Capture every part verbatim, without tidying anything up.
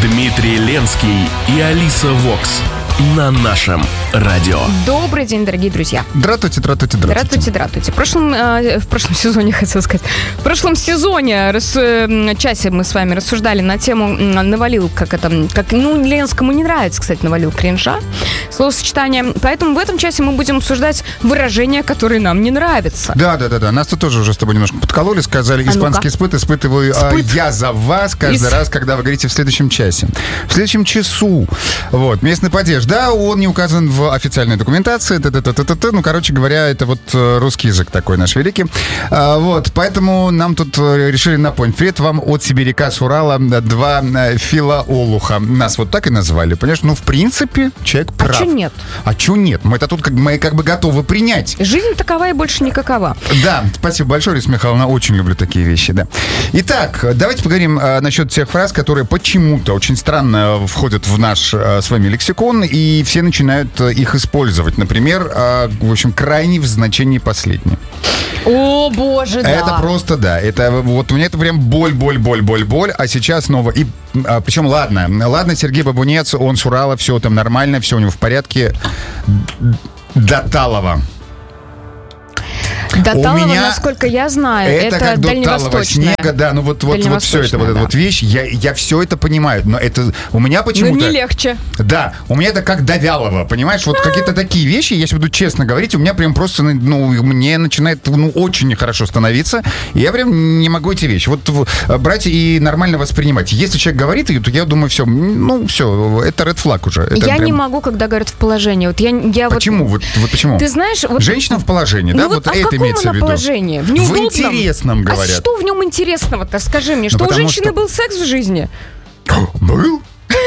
Дмитрий Ленский и Алиса Вокс на нашем радио. Добрый день, дорогие друзья. Здравствуйте, здравствуйте, здравствуйте. Здравствуйте, здравствуйте. В прошлом, э, в прошлом сезоне, хотел сказать, в прошлом сезоне, рас, э, часе мы с вами рассуждали на тему э, навалил, как это, как, ну, Ленскому не нравится, кстати, навалил кринжа, словосочетание. Поэтому в этом часе мы будем обсуждать выражения, которые нам не нравятся. Да, да, да, да. Нас тут тоже уже с тобой немножко подкололи, сказали, а испанский испыт, испытываю Спыт. а, я за вас каждый Ис... раз, когда вы говорите в следующем часе. В следующем часу. Вот, местный падеж. Да, он не указан в официальной документации. Т-т-т-т-т. Ну, короче говоря, это вот русский язык такой наш великий. А, вот, поэтому нам тут решили напомнить. Привет вам от сибиряка с Урала. Два филоолуха. Нас вот так и назвали. Понимаешь? Ну, в принципе, человек прав. А чё нет? А чё нет? Мы это тут как, мы как бы готовы принять. Жизнь такова и больше никакова. Да, спасибо большое, Лариса Михайловна. Очень люблю такие вещи, да. Итак, давайте поговорим а, насчет тех фраз, которые почему-то очень странно входят в наш а, с вами лексикон, и все начинают их использовать. Например, а, в общем, крайний в значении последний. О, боже, да. Это просто, да. Это вот у меня это прям боль, боль, боль, боль, боль. А сейчас снова. И, а, причем, ладно, ладно, Сергей Бабунец, он с Урала, все там нормально, все у него в порядке. Доталова. Доталова, насколько я знаю, это, это дальневосточная. Снега, да, ну вот, вот, вот все это, вот да. эта вот вещь, я, я все это понимаю, но это у меня почему-то... Ну, не легче. Да, у меня это как Довялова, понимаешь, вот какие-то такие вещи, если буду честно говорить, у меня прям просто, ну, мне начинает, ну, очень нехорошо становиться, и я прям не могу эти вещи вот брать и нормально воспринимать. Если человек говорит ее, то я думаю, все, ну, все, это red flag уже. Это я прям... не могу, когда говорят в положении. Вот я, я почему? Вот... Вот, вот почему? Ты знаешь... Вот... Женщина в положении, ну да? Вот, вот а это имеется в виду. Положении? В, в интересном, говорят. А что в нем интересного-то? Скажи мне, ну, что у женщины что... был секс в жизни? Был?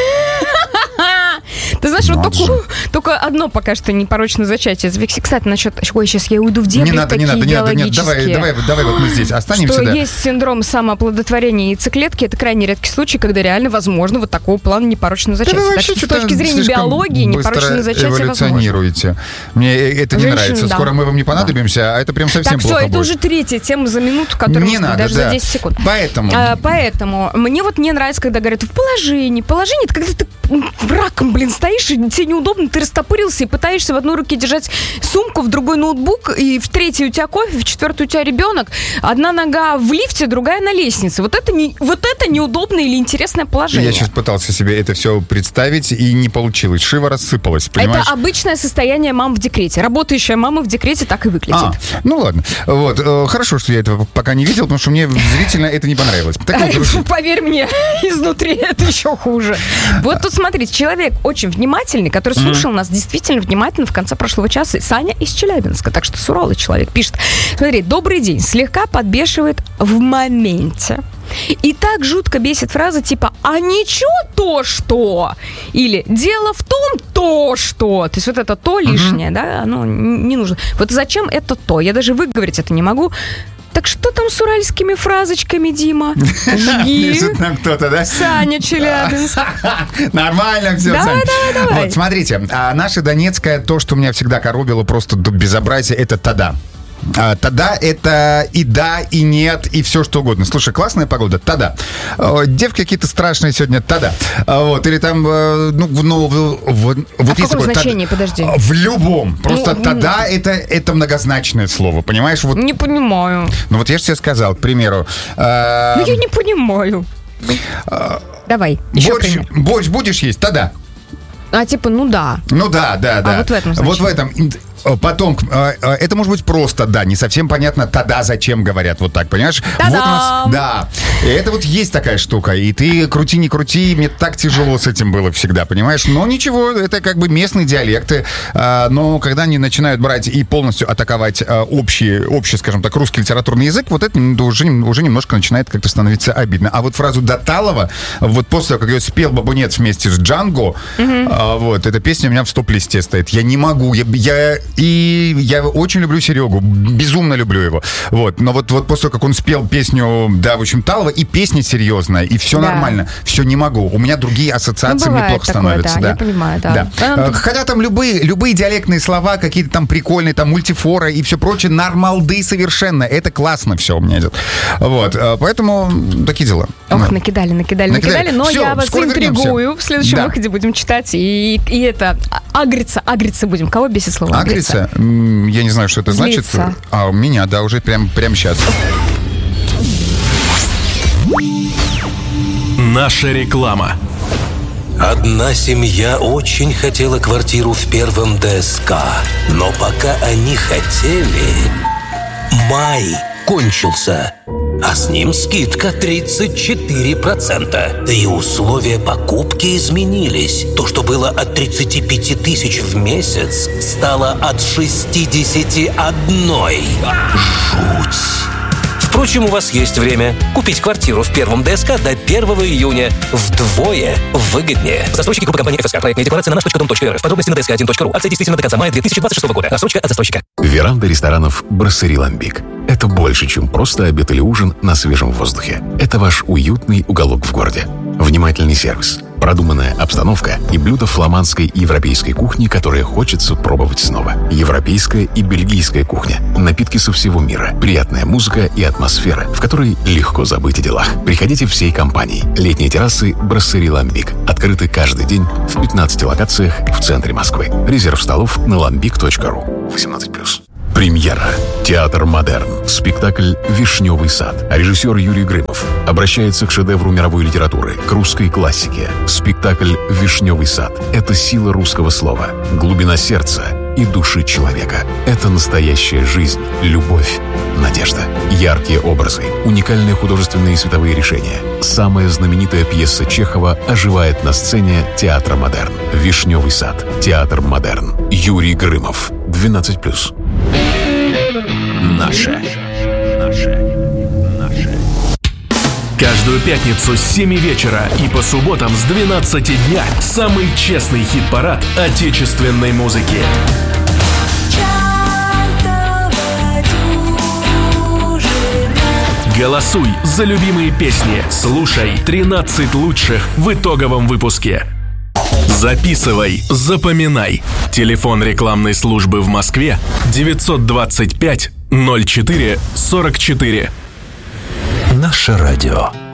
Ты знаешь, вот только, только одно пока что непорочное зачатие. Кстати, насчет... Ой, сейчас я уйду в дебри не надо, такие не надо, не надо, нет, биологические. давай, давай, давай вот мы здесь останемся. Что да. есть синдром самооплодотворения яйцеклетки. Это крайне редкий случай, когда реально возможно вот такого плана непорочное зачатие. Да, так что с точки зрения биологии непорочное зачатие эволюционируете. возможно. Мне это не Женщин, нравится. да. Скоро мы вам не понадобимся, да. А это прям совсем так, плохо все, это будет. уже третья тема за минуту, которую не мы надо, даже да. за десять секунд. Поэтому. А, поэтому мне вот не нравится, когда говорят в положении. Положение — это когда ты раком, блин, стоишь, и тебе неудобно, ты растопырился и пытаешься в одной руке держать сумку, в другой ноутбук, и в третьей у тебя кофе, в четвертой у тебя ребенок, одна нога в лифте, другая на лестнице. Вот это, не, вот это неудобное или интересное положение. Я сейчас пытался себе это все представить, и не получилось. Шива рассыпалась, понимаешь? Это обычное состояние мам в декрете. Работающая мама в декрете так и выглядит. А, ну ладно. Вот. Хорошо, что я этого пока не видел, потому что мне зрительно это не понравилось. Так, вот, поверь мне, изнутри это еще хуже. Вот тут смотрите, человек очень внимательный, который слушал mm-hmm. нас действительно внимательно в конце прошлого часа. Саня из Челябинска, так что с Урала человек пишет. Смотри, добрый день, слегка подбешивает в моменте. И так жутко бесит фраза типа «а ничего то, что?» или «дело в том, то, что». То есть вот это «то» лишнее, mm-hmm. да, оно не нужно. Вот зачем это «то»? Я даже выговорить это не могу. Так что там с уральскими фразочками, Дима? Жги. Пишет нам кто-то, да? Саня Челябинск. Нормально все, давай, Сань. Давай, давай. Вот, смотрите, а наша донецкая, то, что меня всегда коробило просто до безобразия, это «тада». А, тогда это и да, и нет, и все что угодно. Слушай, классная погода, тогда. Девки какие-то страшные сегодня, тогда. Вот, или там, ну, ну в, в, а вот в каком значении, подожди? В любом. Просто ну, тогда ну, это, это многозначное слово, понимаешь? Вот, не понимаю. Ну вот я же тебе сказал, к примеру. Э, ну я не понимаю. Э, Давай, еще борщ, пример. Борщ будешь есть? Тогда. А типа, ну да. Ну да, да, да. А вот в этом значении. Вот в этом. Потом, это может быть просто «да», не совсем понятно «тогда» зачем говорят, вот так, понимаешь? Та-дам! Вот у нас, да, и это вот есть такая штука, и ты крути, не крути, мне так тяжело с этим было всегда, понимаешь? Но ничего, это как бы местные диалекты, но когда они начинают брать и полностью атаковать общий, общий, скажем так, русский литературный язык, вот это уже, уже немножко начинает как-то становиться обидно. А вот фразу «Доталова», вот после того, как ее спел Бабунец вместе с Джанго, угу. вот, эта песня у меня в стоп-листе стоит. Я не могу, я... я И я очень люблю Серегу, безумно люблю его. Вот. Но вот, вот после того, как он спел песню, да, в общем, Талова, и песня серьезная, и все да. нормально. Все, не могу. У меня другие ассоциации, ну, мне плохо такое, становятся. Да, да, я понимаю, да. да. Хотя там любые, любые диалектные слова, какие-то там прикольные, там мультифора и все прочее, нормалды совершенно. Это классно все у меня идет. Вот. Поэтому такие дела. Ох, да. накидали, накидали, накидали, накидали, но все, я вас интригую. Вернемся. В следующем да. выходе будем читать. И, и это, агриться, агриться будем. Кого бесит слово агриться? Агриться? Я не знаю, что это значит. Злиться. А у меня, да, уже прям, прям сейчас. Наша реклама. Одна семья очень хотела квартиру в первом ДСК, но пока они хотели, май кончился, а с ним скидка тридцать четыре процента. Да и условия покупки изменились. То, что было от тридцати пяти тысяч в месяц, стало от шестидесяти одной. Жуть! Впрочем, у вас есть время купить квартиру в первом ДСК до первого июня вдвое выгоднее. Застройщики группы компании эф эс ка. Проектная декларация на наш точка дом точка эр эф. Подробности на ди эс ка один точка ру. Акция действительно до конца мая две тысячи двадцать шестого года. Рассрочка от застройщика. Веранда ресторанов «Брасserie Lambic». Это больше, чем просто обед или ужин на свежем воздухе. Это ваш уютный уголок в городе. Внимательный сервис, продуманная обстановка и блюда фламандской и европейской кухни, которые хочется пробовать снова. Европейская и бельгийская кухня, напитки со всего мира, приятная музыка и атмосфера, в которой легко забыть о делах. Приходите всей компанией. Летние террасы «Брасserie Lambic» открыты каждый день в пятнадцати локациях в центре Москвы. Резерв столов на lambic точка ру. восемнадцать плюс. Премьера. Театр «Модерн». Спектакль «Вишневый сад». Режиссер Юрий Грымов обращается к шедевру мировой литературы, к русской классике. Спектакль «Вишневый сад» — это сила русского слова, глубина сердца и души человека. Это настоящая жизнь, любовь, надежда. Яркие образы, уникальные художественные и световые решения. Самая знаменитая пьеса Чехова оживает на сцене Театра «Модерн». «Вишневый сад». Театр «Модерн». Юрий Грымов. двенадцать плюс. Наше. Наше. Наше. Каждую пятницу с семи вечера и по субботам с двенадцати дня самый честный хит-парад отечественной музыки. Голосуй за любимые песни. Слушай тринадцать лучших в итоговом выпуске. Записывай, запоминай. Телефон рекламной службы в Москве девятьсот двадцать пять ноль четыре сорок четыре. Наше радио.